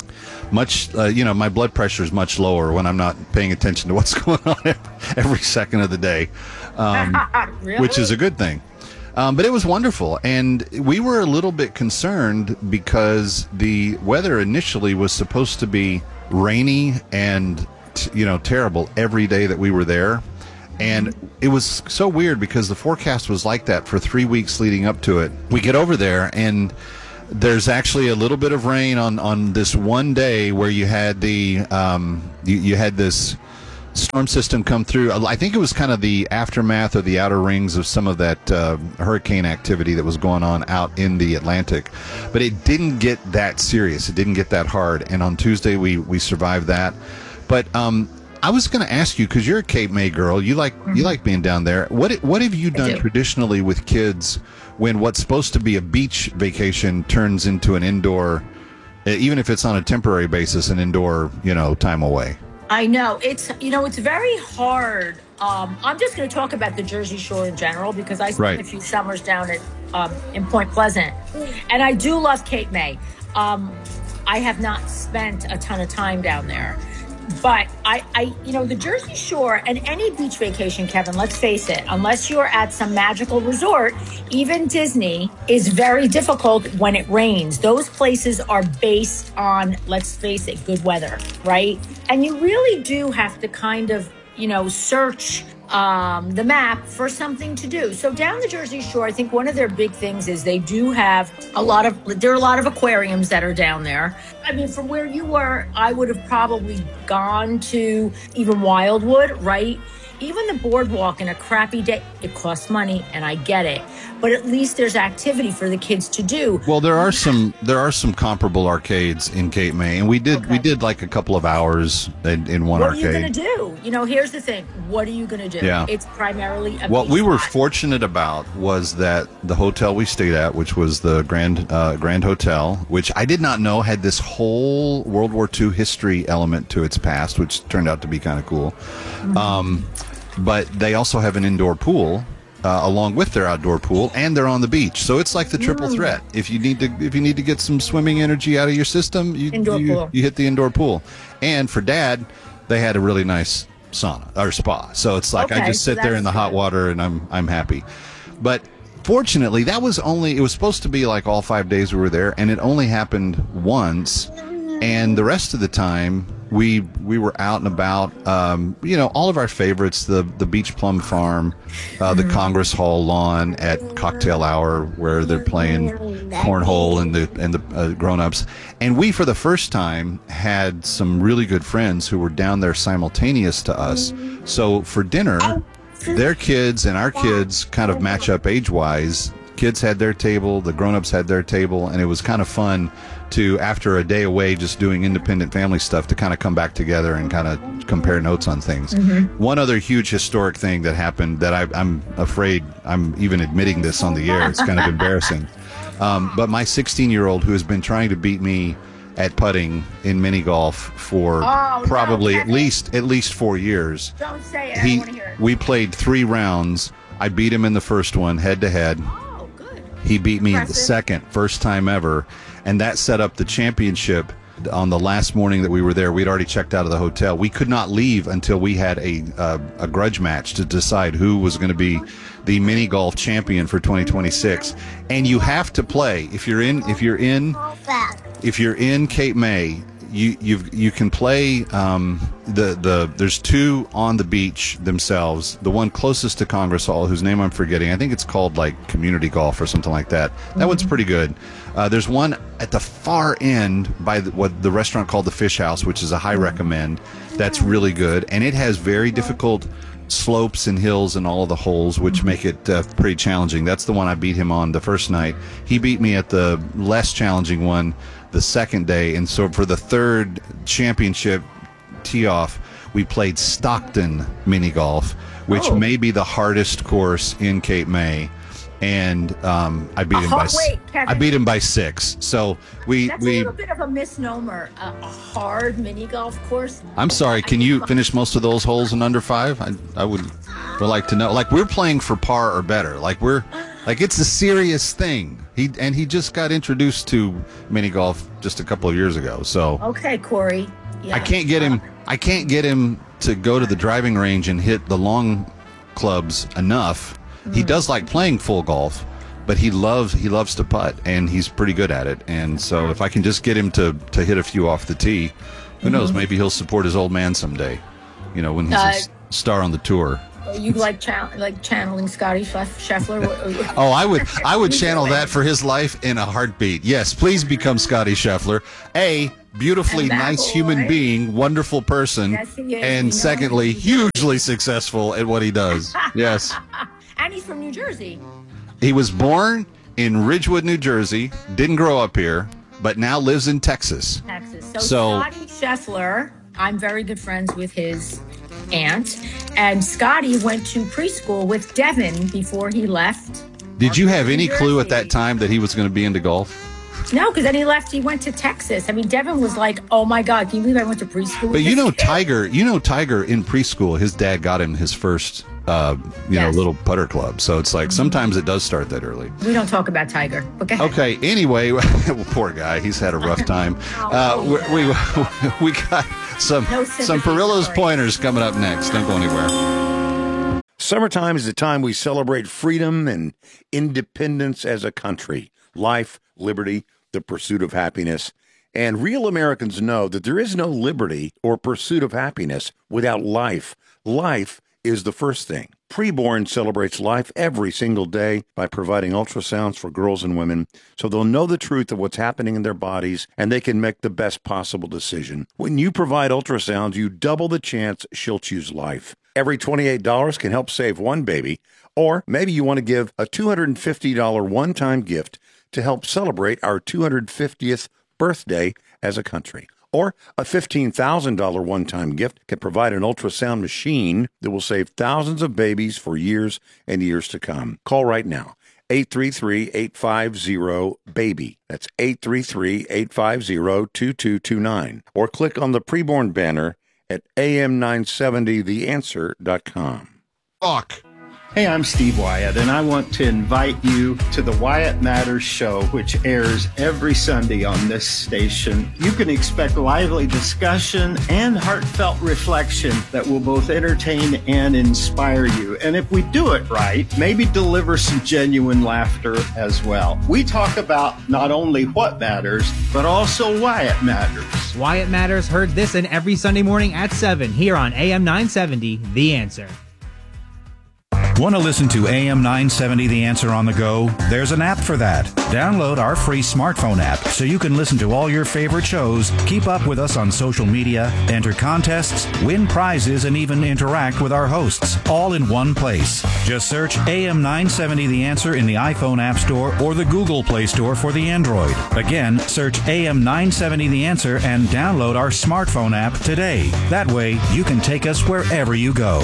much, uh, you know, my blood pressure is much lower when I'm not paying attention to what's going on every second of the day, um, Really? which is a good thing. Um, but it was wonderful, and we were a little bit concerned because the weather initially was supposed to be rainy and, t- you know, terrible every day that we were there. And it was so weird because the forecast was like that for three weeks leading up to it. We get over there, and there's actually a little bit of rain on, on this one day where you had the um, you, you had this storm system come through. I think it was kind of the aftermath or the outer rings of some of that uh, hurricane activity that was going on out in the Atlantic. But it didn't get that serious. It didn't get that hard. And on Tuesday, we, we survived that. But um, I was going to ask you, because you're a Cape May girl, you like mm-hmm. you like being down there. What what have you done traditionally with kids when what's supposed to be a beach vacation turns into an indoor, even if it's on a temporary basis, an indoor, you know, time away? I know. It's, you know, it's very hard. Um, I'm just going to talk about the Jersey Shore in general because I spent right. a few summers down at um, in Point Pleasant. And I do love Cape May. Um, I have not spent a ton of time down there. But I, I, you know, the Jersey Shore and any beach vacation, Kevin, let's face it, unless you're at some magical resort, even Disney is very difficult when it rains. Those places are based on, let's face it, good weather, right? And you really do have to kind of, you know, search um, the map for something to do. So down the Jersey Shore, I think one of their big things is they do have a lot of, there are a lot of aquariums that are down there. I mean, from where you were, I would have probably gone to even Wildwood, right? Even the boardwalk in a crappy day, it costs money, and I get it. But at least there's activity for the kids to do. Well, there are some there are some comparable arcades in Cape May, and we did okay. we did like a couple of hours in, in one what arcade. What are you going to do? You know, here's the thing. What are you going to do? Yeah. It's primarily a What beach we were spot. fortunate about was that the hotel we stayed at, which was the Grand uh, Grand Hotel, which I did not know had this whole World War Two history element to its past, which turned out to be kind of cool. Mm-hmm. Um, but they also have an indoor pool uh, along with their outdoor pool, and they're on the beach. So it's like the triple mm. threat. If you need to, if you need to get some swimming energy out of your system, you indoor you, pool. you hit the indoor pool. And for Dad, they had a really nice sauna or spa. So it's like okay, I just sit so there in the good. hot water and I'm I'm happy. But fortunately, that was only it was supposed to be like all five days we were there, and it only happened once. And the rest of the time, we we were out and about. Um, you know, all of our favorites: the the Beach Plum Farm, uh, the Congress Hall lawn at cocktail hour, where they're playing cornhole and the and the uh, grown-ups. And we, for the first time, had some really good friends who were down there simultaneous to us. So for dinner, their kids and our kids kind of match up age-wise. Kids had their table, the grown-ups had their table, and it was kind of fun to, after a day away just doing independent family stuff, to kind of come back together and kind of compare notes on things. Mm-hmm. One other huge historic thing that happened that I, I'm afraid I'm even admitting this on the air. It's kind of embarrassing. Um, but my sixteen-year-old, who has been trying to beat me at putting in mini golf for Oh, probably no, at least at least four years. Don't say it. I He, don't want to hear it. we played three rounds. I beat him in the first one, head to head. Oh, good. He beat me in the Impressive. second, first time ever, and that set up the championship. On the last morning that we were there, we'd already checked out of the hotel. We could not leave until we had a uh, a grudge match to decide who was going to be the mini golf champion for twenty twenty-six. And you have to play if you're in if you're in if you're in Cape May. You you you can play um, the the there's two on the beach themselves. The one closest to Congress Hall, whose name I'm forgetting, I think it's called like Community Golf or something like that. That mm-hmm. one's pretty good. Uh, there's one at the far end by the, what the restaurant called the Fish House, which is a high recommend. That's really good, and it has very difficult slopes and hills in all of the holes, which make it uh, pretty challenging. That's the one I beat him on the first night. He beat me at the less challenging one the second day, and so for the third championship tee-off, we played Stockton mini golf, which Oh. may be the hardest course in Cape May, and um, I beat A him hard- by s- wait, Kevin. I beat him by six. So we That's we. a little bit of a misnomer. A, a hard mini golf course. I'm sorry. Can you finish most of those holes in under five? I I would would like to know. Like we're playing for par or better. Like we're Like, it's a serious thing. He and he just got introduced to mini golf just a couple of years ago. So Okay, Corey. Yeah. I can't get him. I can't get him to go to the driving range and hit the long clubs enough. Mm-hmm. He does like playing full golf, but he loves he loves to putt, and he's pretty good at it. And so if I can just get him to to hit a few off the tee, who mm-hmm. knows? Maybe he'll support his old man someday. You know, when he's uh, a star on the tour. You like cha- like channeling Scotty Scheffler? Oh, I would I would channel that for his life in a heartbeat. Yes, please become Scotty Scheffler. A, beautifully nice boy. human being, wonderful person, yes, he is. and you secondly, hugely successful at what he does. Yes. And he's from New Jersey. He was born in Ridgewood, New Jersey, didn't grow up here, but now lives in Texas. Texas. So, so Scotty Scheffler, I'm very good friends with his aunt, and Scotty went to preschool with Devin before he left. Did you have any clue at that time that he was going to be into golf? No, because then he left. He went to Texas. I mean, Devin was like, "Oh my God, can you believe I went to preschool?" But with you this know, kid? Tiger. You know, Tiger in preschool, his dad got him his first, uh, you Yes. know, little putter club. So it's like mm-hmm. sometimes it does start that early. We don't talk about Tiger. Okay. Okay. Anyway, well, poor guy. He's had a rough time. Uh, we, we we got some No some Perillo's pointers coming up next. Don't go anywhere. Summertime is the time we celebrate freedom and independence as a country, life, liberty, the pursuit of happiness. And real Americans know that there is no liberty or pursuit of happiness without life. Life is the first thing. Preborn celebrates life every single day by providing ultrasounds for girls and women so they'll know the truth of what's happening in their bodies and they can make the best possible decision. When you provide ultrasounds, you double the chance she'll choose life. Every twenty-eight dollars can help save one baby, or maybe you want to give a two hundred fifty dollars one-time gift to help celebrate our two hundred fiftieth birthday as a country. Or a fifteen thousand dollars one-time gift can provide an ultrasound machine that will save thousands of babies for years and years to come. Call right now, eight three three, eight five zero, BABY. That's eight three three, eight five zero, two two two nine. Or click on the preborn banner at A M nine seventy the answer dot com. Fuck. Hey, I'm Steve Wyatt, and I want to invite you to the Wyatt Matters Show, which airs every Sunday on this station. You can expect lively discussion and heartfelt reflection that will both entertain and inspire you. And if we do it right, maybe deliver some genuine laughter as well. We talk about not only what matters, but also why it matters. Wyatt Matters, heard this and every Sunday morning at seven here on A M nine seventy, The Answer. Want to listen to A M nine seventy The Answer on the go? There's an app for that. Download our free smartphone app so you can listen to all your favorite shows, keep up with us on social media, enter contests, win prizes, and even interact with our hosts, all in one place. Just search A M nine seventy The Answer in the iPhone App Store or the Google Play Store for the Android. Again, search A M nine seventy The Answer and download our smartphone app today. That way, you can take us wherever you go.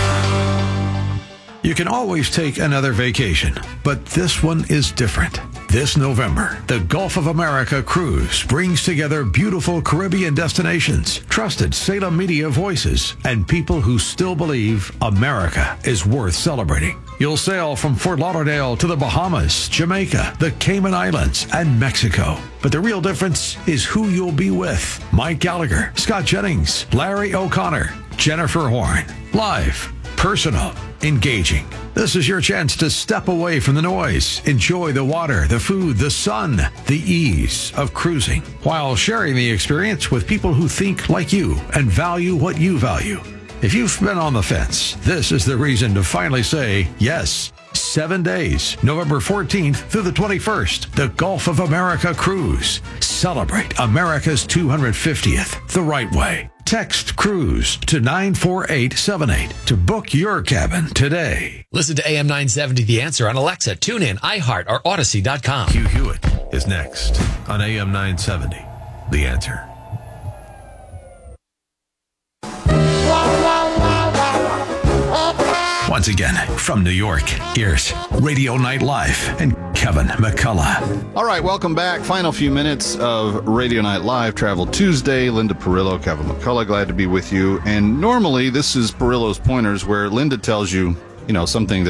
You can always take another vacation, but this one is different. This November, the Gulf of America Cruise brings together beautiful Caribbean destinations, trusted Salem media voices, and people who still believe America is worth celebrating. You'll sail from Fort Lauderdale to the Bahamas, Jamaica, the Cayman Islands, and Mexico. But the real difference is who you'll be with. Mike Gallagher, Scott Jennings, Larry O'Connor, Jennifer Horn. Live, personal, engaging. This is your chance to step away from the noise, enjoy the water, the food, the sun, the ease of cruising, while sharing the experience with people who think like you and value what you value. If you've been on the fence, this is the reason to finally say yes. Seven days, November fourteenth through the twenty-first, the Gulf of America Cruise. Celebrate America's two hundred fiftieth the right way. Text CRUISE to nine four eight seven eight to book your cabin today. Listen to A M nine seventy The Answer on Alexa, TuneIn, iHeart, or Odyssey dot com. Hugh Hewitt is next on A M nine seventy The Answer. Once again, from New York, here's Radio Night Live and Kevin McCullough. All right, welcome back. Final few minutes of Radio Night Live, Travel Tuesday. Linda Perillo, Kevin McCullough, glad to be with you. And normally, this is Perillo's Pointers, where Linda tells you, you know, something that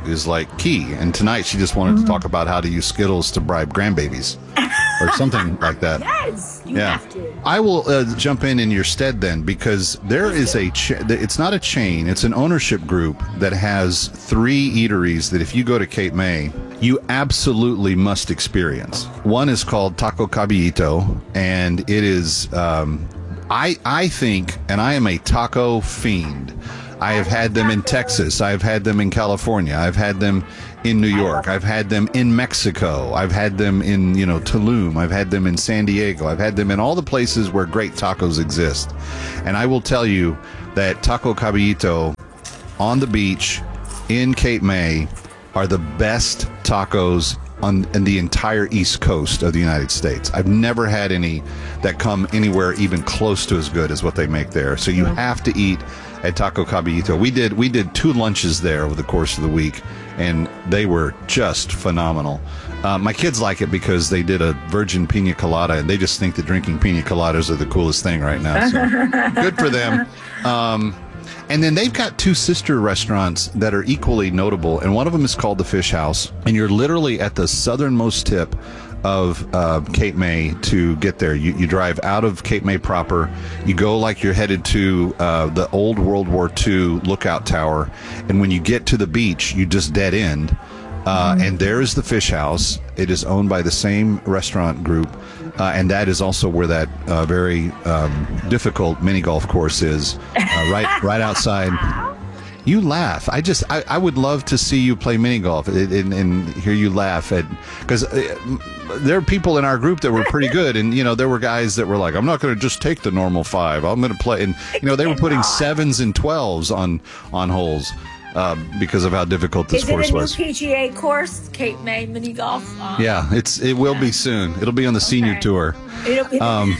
is like key. And tonight she just wanted mm-hmm. to talk about how to use Skittles to bribe grandbabies or something like that. Yes, you yeah. have to. I will uh, jump in in your stead then, because there is a, cha- it's not a chain, it's an ownership group that has three eateries that if you go to Cape May, you absolutely must experience. One is called Taco Caballito, and it is, um, I, I think, and I am a taco fiend. I have had them in Texas. I've had them in California. I've had them in New York. I've had them in Mexico. I've had them in, you know, Tulum. I've had them in San Diego. I've had them in all the places where great tacos exist. And I will tell you that Taco Caballito on the beach in Cape May are the best tacos on in the entire East Coast of the United States. I've never had any that come anywhere even close to as good as what they make there. So you have to eat at Taco Caballito. We did we did two lunches there over the course of the week, and they were just phenomenal. Uh, my kids like it because they did a virgin pina colada, and they just think that drinking pina coladas are the coolest thing right now. So good for them. Um, and then they've got two sister restaurants that are equally notable, and one of them is called the Fish House, and you're literally at the southernmost tip of uh, Cape May to get there. You, you drive out of Cape May proper. You go like you're headed to uh, the old World War Two lookout tower, and when you get to the beach, you just dead end. Uh, and there is the Fish House. It is owned by the same restaurant group, uh, and that is also where that uh, very um, difficult mini golf course is, uh, right right outside. You laugh. I just, I, I would love to see you play mini golf and, and, and hear you laugh at, because there are people in our group that were pretty good, and you know there were guys that were like, I'm not going to just take the normal five. I'm going to play, and you know they were putting sevens and twelves on on holes. Uh, because of how difficult this Is course it a new was. P G A course, Cape May mini golf? Uh, yeah, it's it will be soon. It'll be on the senior tour. It'll be. Um,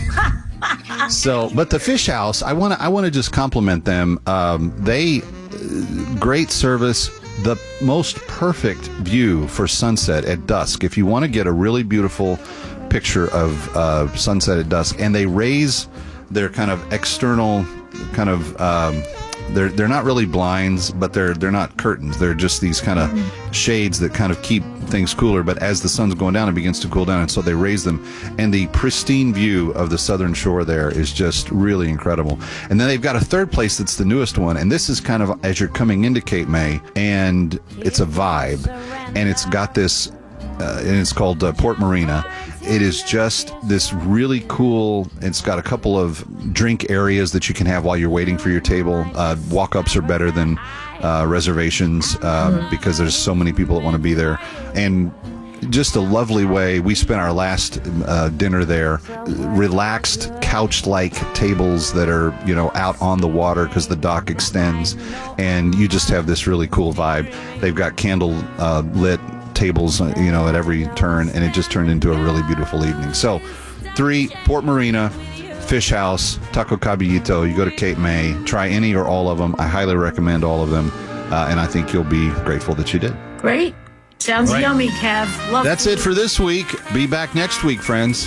so, but the Fish House, I want to I want to just compliment them. Um, they uh, great service. The most perfect view for sunset at dusk. If you want to get a really beautiful picture of uh, sunset at dusk, and they raise their kind of external kind of. Um, They're they're not really blinds, but they're they're not curtains. They're just these kind of shades that kind of keep things cooler. But as the sun's going down, it begins to cool down, and so they raise them. And the pristine view of the southern shore there is just really incredible. And then they've got a third place that's the newest one, and this is kind of as you're coming into Cape May, and it's a vibe, and it's got this, uh, and it's called uh, Port Marina. It is just this really cool, it's got a couple of drink areas that you can have while you're waiting for your table. Uh, walk-ups are better than uh, reservations uh, because there's so many people that want to be there. And just a lovely way. We spent our last uh, dinner there, relaxed couch-like tables that are, you know, out on the water because the dock extends, and you just have this really cool vibe. They've got candle uh, lit tables, you know, at every turn, and it just turned into a really beautiful evening. So, three, Port Marina, Fish House, Taco Caballito. You go to Cape May, try any or all of them. I highly recommend all of them, uh, and I think you'll be grateful that you did. Great. Sounds Right. yummy, Kev. Love That's it for this week. Be back next week, friends.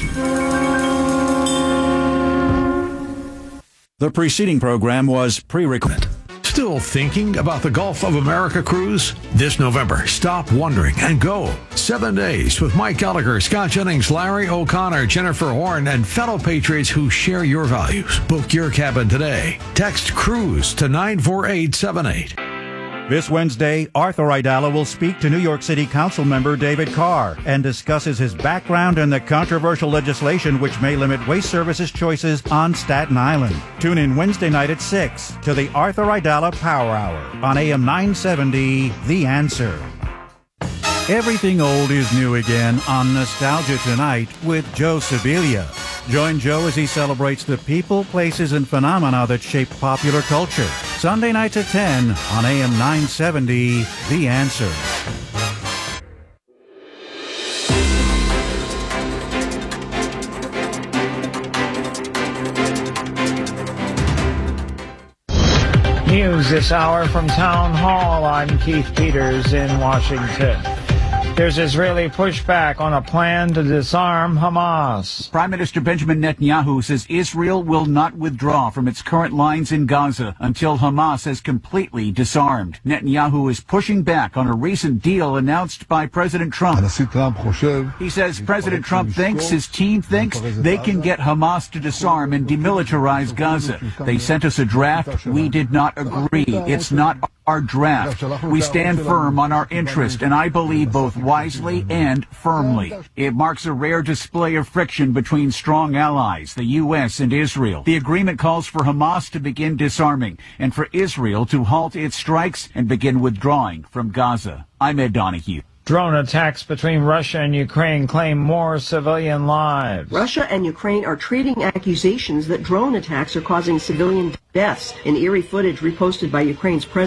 The preceding program was pre-recorded. Still thinking about the Gulf of America cruise? This November, stop wondering and go. Seven days with Mike Gallagher, Scott Jennings, Larry O'Connor, Jennifer Horn, and fellow patriots who share your values. Book your cabin today. Text CRUISE to nine four eight seven eight. This Wednesday, Arthur Aidala will speak to New York City Council member David Carr and discusses his background in the controversial legislation which may limit waste services choices on Staten Island. Tune in Wednesday night at six to the Arthur Aidala Power Hour on A M nine seventy, The Answer. Everything old is new again on Nostalgia Tonight with Joe Sibilia. Join Joe as he celebrates the people, places, and phenomena that shape popular culture. Sunday nights at ten on A M nine seventy, The Answer. News this hour from Town Hall. I'm Keith Peters in Washington. There's Israeli pushback on a plan to disarm Hamas. Prime Minister Benjamin Netanyahu says Israel will not withdraw from its current lines in Gaza until Hamas has completely disarmed. Netanyahu is pushing back on a recent deal announced by President Trump. He says President Trump thinks, his team thinks, they can get Hamas to disarm and demilitarize Gaza. They sent us a draft. We did not agree. It's not our draft. We stand firm on our interest, and I believe both wisely and firmly. It marks a rare display of friction between strong allies, the U S and Israel. The agreement calls for Hamas to begin disarming and for Israel to halt its strikes and begin withdrawing from Gaza. I'm Ed Donahue. Drone attacks between Russia and Ukraine claim more civilian lives. Russia and Ukraine are trading accusations that drone attacks are causing civilian deaths. In eerie footage reposted by Ukraine's president